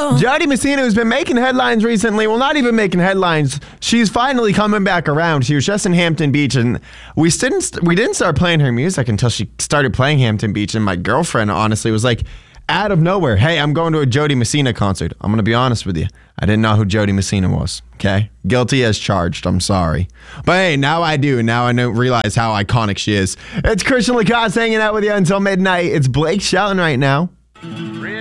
Jody Messina, who's been making headlines recently, well, not even making headlines. She's finally coming back around. She was just in Hampton Beach, and we didn't start playing her music until she started playing Hampton Beach. And my girlfriend, honestly, was like, out of nowhere, hey, I'm going to a Jody Messina concert. I'm going to be honest with you. I didn't know who Jody Messina was, okay? Guilty as charged. I'm sorry. But hey, now I do. Now I realize how iconic she is. It's Christian Lacoste hanging out with you until midnight. It's Blake Shelton right now.